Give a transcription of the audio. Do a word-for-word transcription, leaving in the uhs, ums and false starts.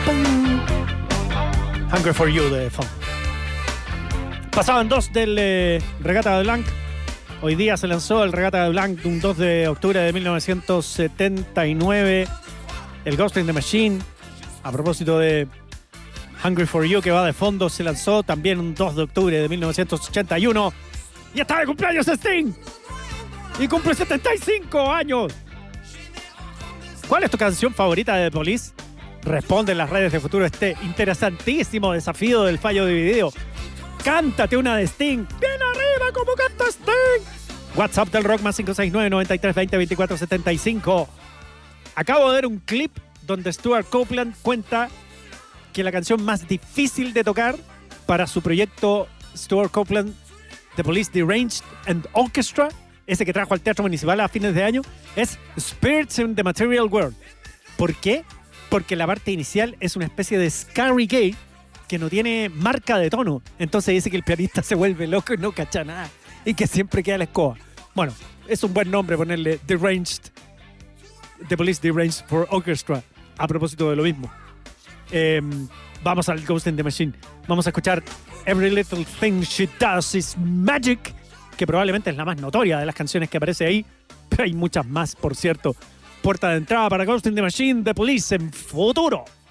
Hungry for You de Funk. Pasaban dos del eh, Regatta de Blanc. Hoy día se lanzó el Regatta de Blanc un dos de octubre de mil novecientos setenta y nueve. El Ghost in the Machine. A propósito de Hungry for You, que va de fondo, se lanzó también un dos de octubre de mil novecientos ochenta y uno. Y está de cumpleaños Sting. Y cumple setenta y cinco años. ¿Cuál es tu canción favorita de The Police? Responde en las redes de Futuro este interesantísimo desafío del fallo dividido. Cántate una de Sting. ¡Bien arriba como canta Sting! WhatsApp del Rock más cinco seis nueve, noventa y tres, veinte, veinticuatro, setenta y cinco. Acabo de ver un clip donde Stuart Copeland cuenta que la canción más difícil de tocar para su proyecto Stuart Copeland The Police Deranged and Orchestra, ese que trajo al Teatro Municipal a fines de año, es Spirits in the Material World. ¿Por qué? Porque la parte inicial es una especie de Scary Gate que no tiene marca de tono. Entonces dice que el pianista se vuelve loco y no cacha nada y que siempre queda la escoba. Bueno, es un buen nombre ponerle Deranged, The Police Deranged for Orchestra, a propósito de lo mismo. Eh, vamos al Ghost in the Machine. Vamos a escuchar Every Little Thing She Does Is Magic, que probablemente es la más notoria de las canciones que aparece ahí, pero hay muchas más, por cierto. Puerta de entrada para Ghost in the Machine, The Police en Futuro.